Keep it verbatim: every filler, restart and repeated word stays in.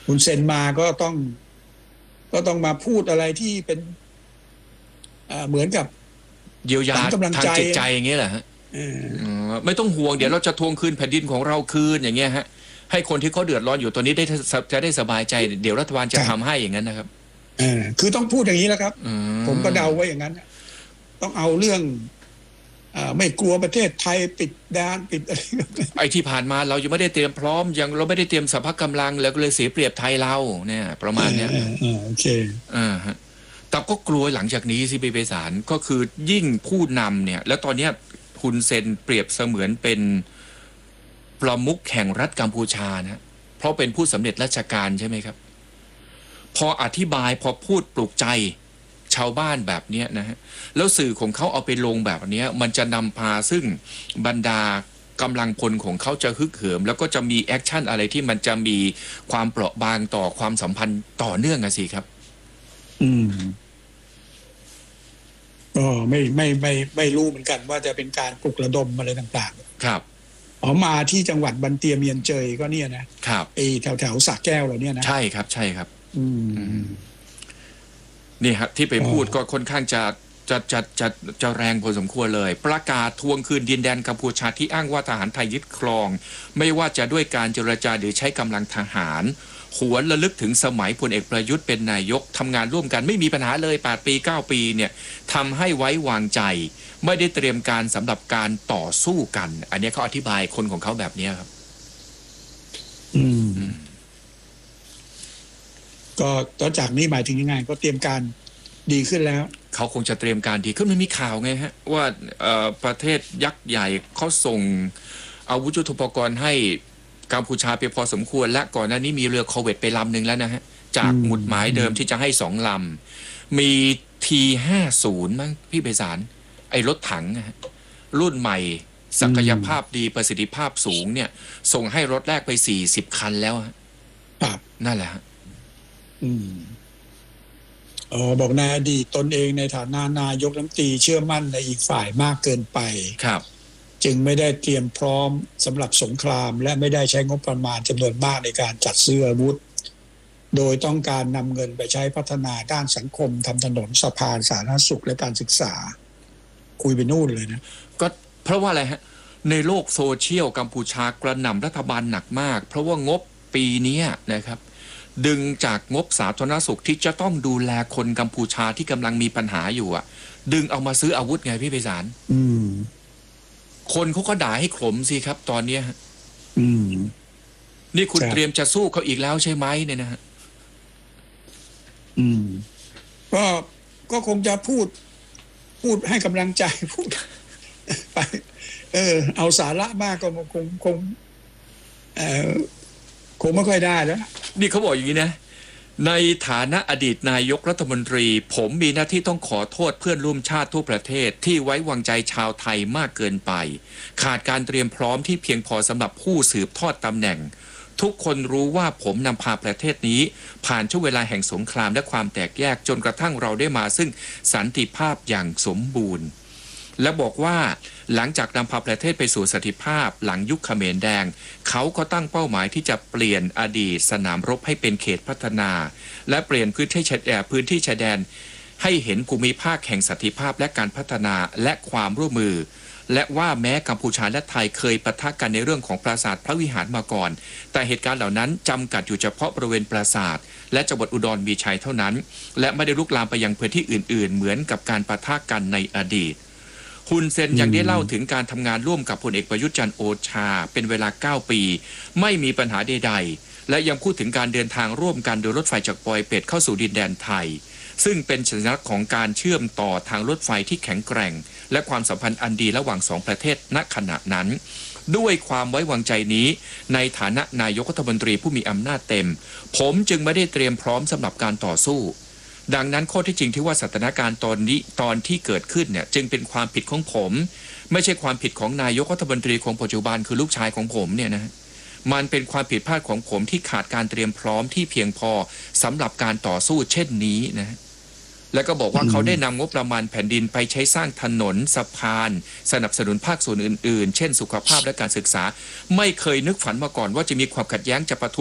คุณเซนมาก็ต้องก็ต้องมาพูดอะไรที่เป็นเหมือนกับเยียวยาทางจิตใจอย่างเงี้ยแหละฮะไม่ต้องห่วงเดี๋ยวเราจะทวงคืนแผ่นดินของเราคืนอย่างเงี้ยฮะให้คนที่เขาเดือดร้อนอยู่ตอนนี้ได้จะได้สบายใจเดี๋ยวรัฐบาลจะทำให้อย่างนั้นนะครับอ่าคือต้องพูดอย่างนี้แล้วครับผมก็เดาไว้อย่างนั้นต้องเอาเรื่องอ่าไม่กลัวประเทศไทยปิดด้านปิดอะไรไอ้ที่ผ่านมาเรายังไม่ได้เตรียมพร้อมยังเราไม่ได้เตรียมสภาพกำลังแล้วก็เลยเสียเปรียบไทยเราเนี่ยประมาณเนี้ยโอเคอ่าฮะแต่ก็กลัวหลังจากนี้สิเบเบสารก็คือยิ่งผู้นำเนี่ยแล้วตอนเนี้ยคุณเซนเปรียบเสมือนเป็นประมุขแห่งรัฐกัมพูชานะเพราะเป็นผู้สำเร็จราชการใช่ไหมครับพออธิบายพอพูดปลุกใจชาวบ้านแบบนี้นะฮะแล้วสื่อของเขาเอาไปลงแบบนี้มันจะนำพาซึ่งบรรดากำลังพลของเขาจะฮึกเหิมแล้วก็จะมีแอคชั่นอะไรที่มันจะมีความเปราะบางต่อความสัมพันธ์ต่อเนื่องกันสิครับอืมก็ไม่ไม่ไม่ไม่รู้เหมือนกันว่าจะเป็นการปลุกระดมอะไรต่างๆครับอ๋อมาที่จังหวัดบันเตียเมียนเจยก็เนี่ยนะครับไอ้แถวแถวสระแก้วเราเนี่ยนะใช่ครับใช่ครับอืมนี่ครับที่ไปพูดก็ค่อนข้างจะจะจะจะจะแรงพอสมควรเลยประกาศทวงคืนดินแดนกัมพูชาที่อ้างว่าทหารไทยยึดครองไม่ว่าจะด้วยการเจรจาหรือใช้กำลังทหารหวนระลึกถึงสมัยพลเอกประยุทธ์เป็นนายกทำงานร่วมกันไม่มีปัญหาเลยแปดปีเก้าปีเนี่ยทำให้ไว้วางใจไม่ได้เตรียมการสำหรับการต่อสู้กันอันนี้เขาอธิบายคนของเขาแบบนี้ครับอืมก็ต่อจากนี้หมายถึงยังไงก็เตรียมการดีขึ้นแล้วเขาคงจะเตรียมการดีขึ้นมันมีข่าวไงฮะว่าประเทศยักษ์ใหญ่เขาส่งอาวุธยุทโธปกรณ์ให้กัมพูชาไปพอสมควรและก่อนหน้านี้มีเรือคอร์เวตไปลำหนึ่งแล้วนะฮะจากหมุดหมายเดิมที่จะให้สองลำมีทีห้าศูนย์มั้งพี่ไพศาลไอ้รถถังรุ่นใหม่ศักยภาพดีประสิทธิภาพสูงเนี่ยส่งให้รถแรกไปสี่สิบคันแล้วครับนั่นแหละฮะอืมอ๋อบอกในอดีตตนเองในฐานะนายกรัฐมนตรีเชื่อมั่นในอีกฝ่ายมากเกินไปครับจึงไม่ได้เตรียมพร้อมสำหรับสงครามและไม่ได้ใช้งบประมาณจำนวนมากในการจัดซื้ออาวุธโดยต้องการนำเงินไปใช้พัฒนาด้านสังคมทำถนนสะพานสาธารณสุขและการศึกษาคุยไปนู่นเลยนะก็เพราะว่าอะไรฮะในโลกโซเชียลกัมพูชากระหน่ำรัฐบาลหนักมากเพราะว่างบปีนี้นะครับดึงจากงบสาธารณสุขที่จะต้องดูแลคนกัมพูชาที่กำลังมีปัญหาอยู่อ่ะดึงเอามาซื้ออาวุธไงพี่ไพศาลอืมคนเขาก็ด่าให้ขมสิครับตอนเนี้ยอืมนี่คุณเตรียมจะสู้เขาอีกแล้วใช่ไหมเนี่ยนะฮะอืมก็ก็คงจะพูดพูดให้กำลังใจพูดไปเออเอาสาระมากก็คงคงเออคงไม่ค่อยได้แล้วนี่เขาบอกอย่างนี้นะในฐานะอดีตนายกรัฐมนตรีผมมีหน้าที่ต้องขอโทษเพื่อนร่วมชาติทั่วประเทศที่ไว้วางใจชาวไทยมากเกินไปขาดการเตรียมพร้อมที่เพียงพอสำหรับผู้สืบทอดตำแหน่งทุกคนรู้ว่าผมนำพาประเทศนี้ผ่านช่วงเวลาแห่งสงครามและความแตกแยกจนกระทั่งเราได้มาซึ่งสันติภาพอย่างสมบูรณ์และบอกว่าหลังจากนำพาประเทศไปสู่สันติภาพหลังยุคเขมรแดงเขาก็ตั้งเป้าหมายที่จะเปลี่ยนอดีตสนามรบให้เป็นเขตพัฒนาและเปลี่ยนพื้นที่ชายแดนพื้นที่ชายแดนให้เห็นภูมิภาคแห่งสันติภาพและการพัฒนาและความร่วมมือและว่าแม้กัมพูชาและไทยเคยปะทะกันในเรื่องของปราสาทพระวิหารมาก่อนแต่เหตุการณ์เหล่านั้นจำกัดอยู่เฉพาะบริเวณปราสาทและจังหวัดอุดรมีชัยเท่านั้นและไม่ได้ลุกลามไปยังพื้นที่อื่นๆเหมือนกับการปะทะกันในอดีตฮุนเซนยังได้เล่าถึงการทำงานร่วมกับพลเอกประยุทธ์จันทร์โอชาเป็นเวลาเก้าปีไม่มีปัญหาใดๆและยังพูดถึงการเดินทางร่วมกันโดยรถไฟจากปอยเป็ดเข้าสู่ดินแดนไทยซึ่งเป็นสัญลักษณ์ของการเชื่อมต่อทางรถไฟที่แข็งแกร่งและความสัมพันธ์อันดีระหว่างสองประเทศณขณะนั้นด้วยความไว้วางใจนี้ในฐานะนายกรัฐมนตรีผู้มีอำนาจเต็มผมจึงไม่ได้เตรียมพร้อมสำหรับการต่อสู้ดังนั้นข้อที่จริงที่ว่าสถานการณ์ตอนนี้ตอนที่เกิดขึ้นเนี่ยจึงเป็นความผิดของผมไม่ใช่ความผิดของนายกรัฐมนตรีของปัจจุบันคือลูกชายของผมเนี่ยนะมันเป็นความผิดพลาดของผมที่ขาดการเตรียมพร้อมที่เพียงพอสำหรับการต่อสู้เช่นนี้นะแล้วก็บอกว่าเขาได้นำงบประมาณแผ่นดินไปใช้สร้างถนนสะพานสนับสนุนภาคส่วนอื่นๆเช่นสุขภาพและการศึกษาไม่เคยนึกฝันมาก่อนว่าจะมีความขัดแย้งจะปะทุ